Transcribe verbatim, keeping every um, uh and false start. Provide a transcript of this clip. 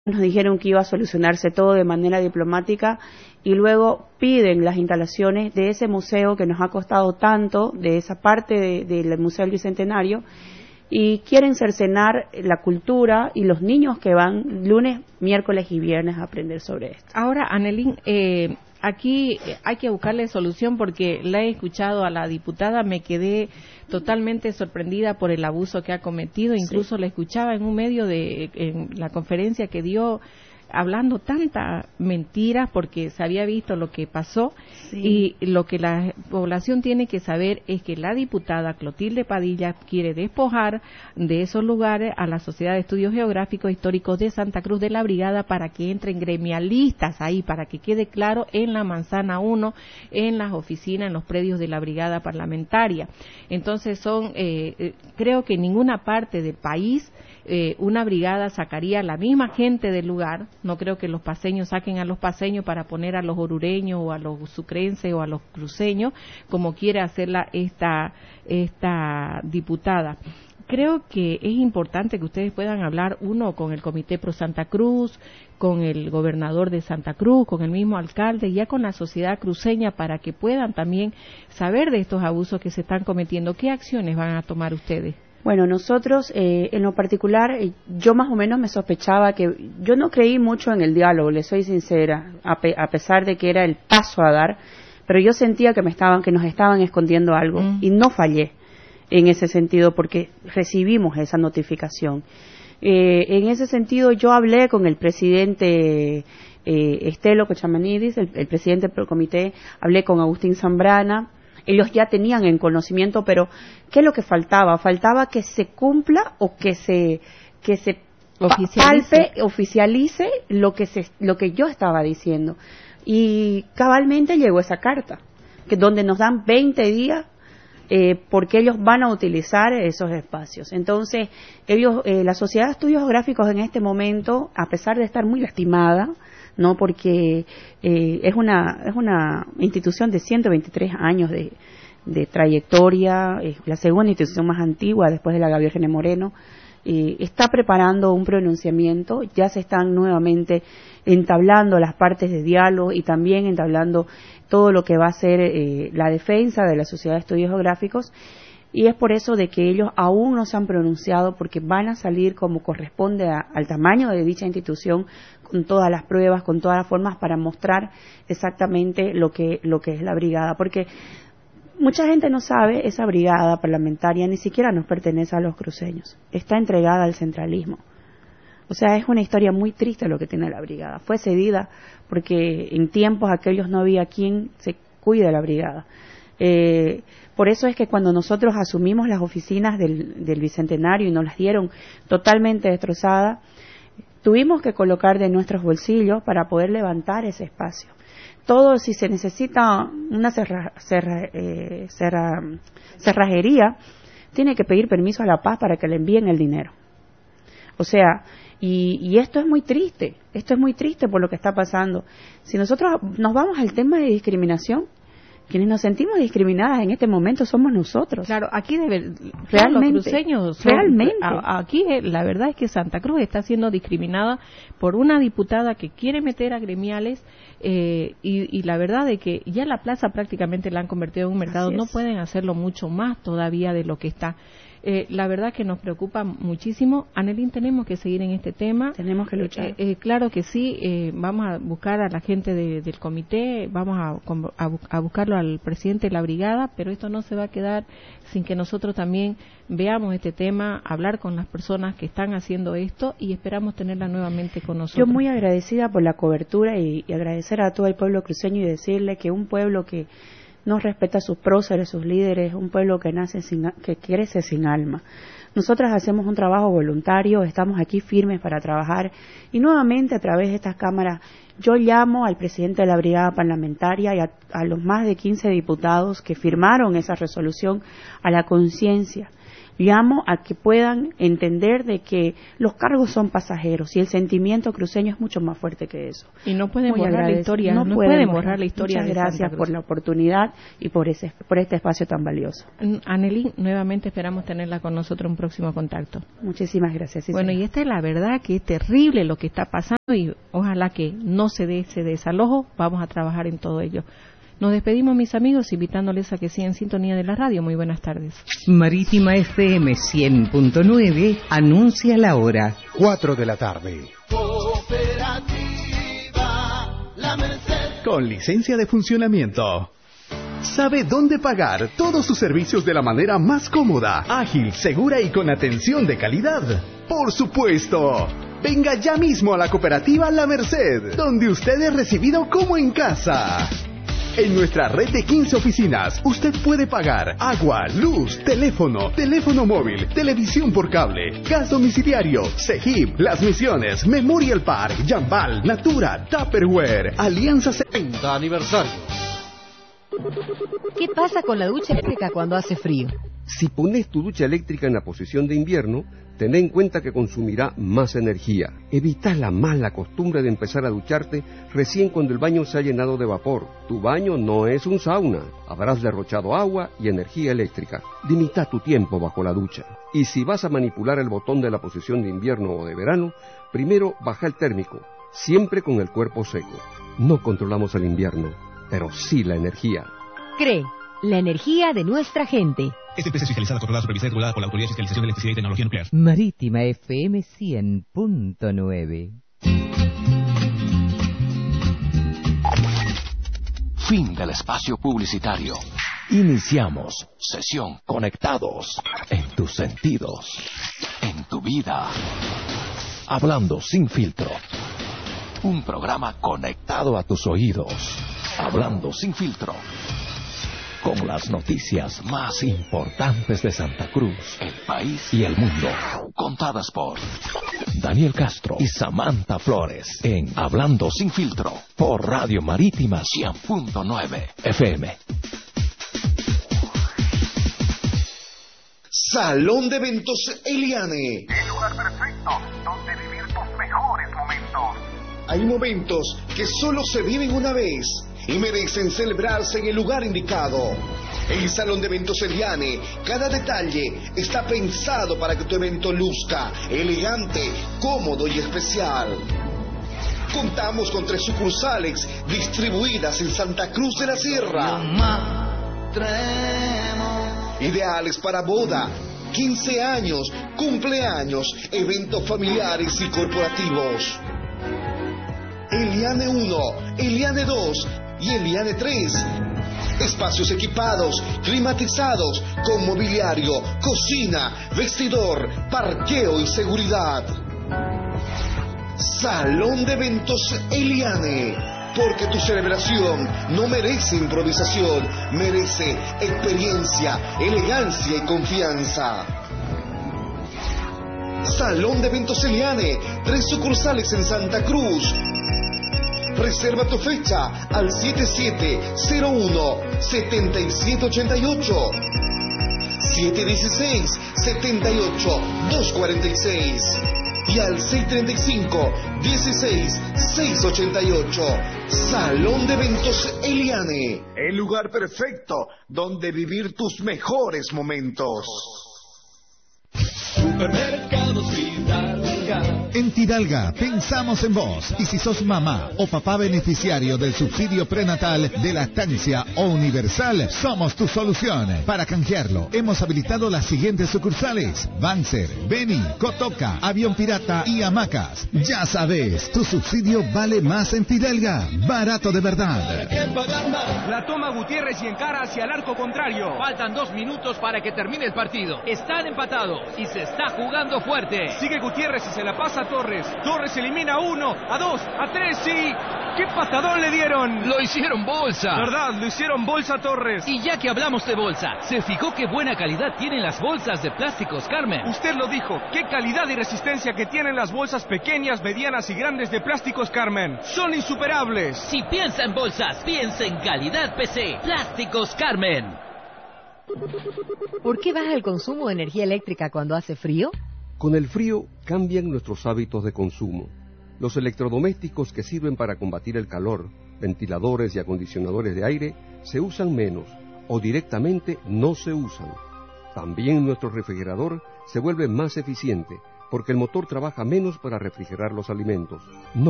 Nos dijeron que iba a solucionarse todo de manera diplomática y luego piden las instalaciones de ese museo que nos ha costado tanto, de esa parte de, del Museo del Bicentenario, y quieren cercenar la cultura y los niños que van lunes, miércoles y viernes a aprender sobre esto. Ahora, Anelín, eh, aquí hay que buscarle solución porque la he escuchado a la diputada, me quedé totalmente sorprendida por el abuso que ha cometido, incluso sí. La escuchaba en un medio de en la conferencia que dio hablando tanta mentira porque se había visto lo que pasó sí. Y lo que la población tiene que saber es que la diputada Clotilde Padilla quiere despojar de esos lugares a la Sociedad de Estudios Geográficos Históricos de Santa Cruz de la Brigada para que entren gremialistas ahí, para que quede claro en la Manzana uno, en las oficinas, en los predios de la Brigada Parlamentaria. Entonces son, eh, creo que en ninguna parte del país Eh, una brigada sacaría a la misma gente del lugar. No creo que los paseños saquen a los paseños para poner a los orureños o a los sucrenses o a los cruceños como quiere hacerla esta esta diputada. Creo que es importante que ustedes puedan hablar, uno, con el Comité Pro Santa Cruz, con el gobernador de Santa Cruz, con el mismo alcalde, ya con la sociedad cruceña, para que puedan también saber de estos abusos que se están cometiendo. ¿Qué acciones van a tomar ustedes? Bueno, nosotros, eh, en lo particular, eh, yo más o menos me sospechaba que yo no creí mucho en el diálogo, le soy sincera, a, pe a pesar de que era el paso a dar, pero yo sentía que me estaban, que nos estaban escondiendo algo mm. y no fallé en ese sentido porque recibimos esa notificación. Eh, en ese sentido, yo hablé con el presidente eh, Estelo Cochamanidis, el, el presidente del comité, hablé con Agustín Zambrana. Ellos ya tenían en conocimiento, pero ¿qué es lo que faltaba? Faltaba que se cumpla o que se que se oficialice. palpe, oficialice lo que se lo que yo estaba diciendo. Y cabalmente llegó esa carta, que donde nos dan veinte días eh, porque ellos van a utilizar esos espacios. Entonces, ellos eh, la Sociedad de Estudios Geográficos en este momento, a pesar de estar muy lastimada, no porque eh, es una es una institución de ciento veintitrés años de, de trayectoria, es la segunda institución más antigua después de la Gabriel G. Moreno, eh, está preparando un pronunciamiento, ya se están nuevamente entablando las partes de diálogo y también entablando todo lo que va a ser eh, la defensa de la Sociedad de Estudios Geográficos. Y es por eso de que ellos aún no se han pronunciado porque van a salir como corresponde a, al tamaño de dicha institución con todas las pruebas, con todas las formas para mostrar exactamente lo que lo que es la brigada, porque mucha gente no sabe, esa brigada parlamentaria ni siquiera nos pertenece a los cruceños, está entregada al centralismo. O sea, es una historia muy triste lo que tiene la brigada. Fue cedida porque en tiempos aquellos no había quien se cuide de la brigada. Eh, por eso es que cuando nosotros asumimos las oficinas del, del Bicentenario y nos las dieron totalmente destrozadas, tuvimos que colocar de nuestros bolsillos para poder levantar ese espacio. Todo, si se necesita una cerra, cerra, eh, cerra, cerrajería, tiene que pedir permiso a La Paz para que le envíen el dinero. O sea, y, y esto es muy triste, esto es muy triste por lo que está pasando. Si nosotros nos vamos al tema de discriminación, quienes nos sentimos discriminadas en este momento somos nosotros. Claro, aquí debe, realmente, los cruceños son, realmente. A, aquí la verdad es que Santa Cruz está siendo discriminada por una diputada que quiere meter a gremiales eh, y, y la verdad es que ya la plaza prácticamente la han convertido en un mercado, no pueden hacerlo mucho más todavía de lo que está. Eh, la verdad que nos preocupa muchísimo. Anelín, tenemos que seguir en este tema. Tenemos que luchar. Eh, eh, claro que sí, eh, vamos a buscar a la gente de, del comité, vamos a, a, a buscarlo al presidente de la brigada, pero esto no se va a quedar sin que nosotros también veamos este tema, hablar con las personas que están haciendo esto y esperamos tenerla nuevamente con nosotros. Yo muy agradecida por la cobertura y, y agradecer a todo el pueblo cruceño y decirle que un pueblo que no respeta a sus próceres, sus líderes, un pueblo que nace sin, que crece sin alma. Nosotras hacemos un trabajo voluntario, estamos aquí firmes para trabajar y nuevamente a través de estas cámaras yo llamo al presidente de la brigada parlamentaria y a, a los más de quince diputados que firmaron esa resolución a la conciencia. llamo a que puedan entender de que los cargos son pasajeros y el sentimiento cruceño es mucho más fuerte que eso. Y no pueden Muy borrar la historia, no, no pueden, pueden borrar, borrar la historia. Muchas de gracias Santa Cruz. por la oportunidad y por ese por este espacio tan valioso. Anelín, nuevamente esperamos tenerla con nosotros en un próximo contacto. Muchísimas gracias. Sí, bueno, señor. Y esta es la verdad que es terrible lo que está pasando y ojalá que no se dé ese desalojo, vamos a trabajar en todo ello. Nos despedimos, mis amigos, invitándoles a que sigan en sintonía de la radio. Muy buenas tardes. Marítima F M cien punto nueve anuncia la hora. cuatro de la tarde. Cooperativa La Merced. Con licencia de funcionamiento. Sabe dónde pagar todos sus servicios de la manera más cómoda, ágil, segura y con atención de calidad. ¡Por supuesto! Venga ya mismo a la cooperativa La Merced, donde usted es recibido como en casa. En nuestra red de quince oficinas, usted puede pagar agua, luz, teléfono, teléfono móvil, televisión por cable, gas domiciliario, Cegip, Las Misiones, Memorial Park, Jambal, Natura, Tupperware, Alianza setenta aniversario. ¿Qué pasa con la ducha eléctrica cuando hace frío? Si pones tu ducha eléctrica en la posición de invierno, ten en cuenta que consumirá más energía. Evita la mala costumbre de empezar a ducharte recién cuando el baño se ha llenado de vapor. Tu baño no es un sauna. Habrás derrochado agua y energía eléctrica. Limita tu tiempo bajo la ducha. Y si vas a manipular el botón de la posición de invierno o de verano, primero baja el térmico, siempre con el cuerpo seco. No controlamos el invierno, pero sí la energía. C R E, la energía de nuestra gente. Esta empresa es fiscalizada, controlada, supervisada y regulada por la Autoridad de Fiscalización de Electricidad y Tecnología Nuclear. Marítima F M cien punto nueve. Fin del espacio publicitario. Iniciamos. Sesión. Conectados en tus sentidos. En tu vida. Hablando sin filtro. Un programa conectado a tus oídos. Hablando sin filtro. Con las noticias más importantes de Santa Cruz, el país y el mundo. Contadas por Daniel Castro y Samantha Flores en Hablando sin filtro por Radio Marítima cien punto nueve F M. Salón de Eventos Eliane. El lugar perfecto donde vivir tus mejores momentos. Hay momentos que solo se viven una vez y merecen celebrarse en el lugar indicado. El Salón de Eventos Eliane, cada detalle está pensado para que tu evento luzca elegante, cómodo y especial. Contamos con tres sucursales distribuidas en Santa Cruz de la Sierra. Ideales para boda, quince años, cumpleaños, eventos familiares y corporativos. Eliane uno, Eliane dos y Eliane tres. Espacios equipados, climatizados, con mobiliario, cocina, vestidor, parqueo y seguridad. Salón de Eventos Eliane, porque tu celebración no merece improvisación, merece experiencia, elegancia y confianza. Salón de Eventos Eliane, tres sucursales en Santa Cruz. Reserva tu fecha al siete siete cero uno, siete siete ocho ocho, siete uno seis, siete ocho, dos cuatro seis y al seis tres cinco, dieciséis, seiscientos ochenta y ocho. Salón de Eventos Eliane, el lugar perfecto donde vivir tus mejores momentos. Supermercados Fidalga. En Fidalga pensamos en vos, y si sos mamá o papá beneficiario del subsidio prenatal de lactancia o universal, somos tu solución. Para canjearlo, hemos habilitado las siguientes sucursales: Banzer, Beni, Cotoca, Avión Pirata y Hamacas. Ya sabes, tu subsidio vale más en Fidalga, barato de verdad. La toma Gutiérrez y encara hacia el arco contrario. Faltan dos minutos para que termine el partido. Están empatados y se está jugando fuerte. Sigue Gutiérrez y se la pasa a Torres. Torres elimina a uno, a dos, a tres y... ¡qué patadón le dieron! Lo hicieron bolsa. ¿Verdad? Lo hicieron bolsa a Torres. Y ya que hablamos de bolsa, ¿se fijó qué buena calidad tienen las bolsas de Plásticos Carmen? Usted lo dijo. ¡Qué calidad y resistencia que tienen las bolsas pequeñas, medianas y grandes de Plásticos Carmen! ¡Son insuperables! Si piensa en bolsas, piensa en calidad P C. Plásticos Carmen. ¿Por qué baja el consumo de energía eléctrica cuando hace frío? Con el frío cambian nuestros hábitos de consumo. Los electrodomésticos que sirven para combatir el calor, ventiladores y acondicionadores de aire, se usan menos o directamente no se usan. También nuestro refrigerador se vuelve más eficiente porque el motor trabaja menos para refrigerar los alimentos. No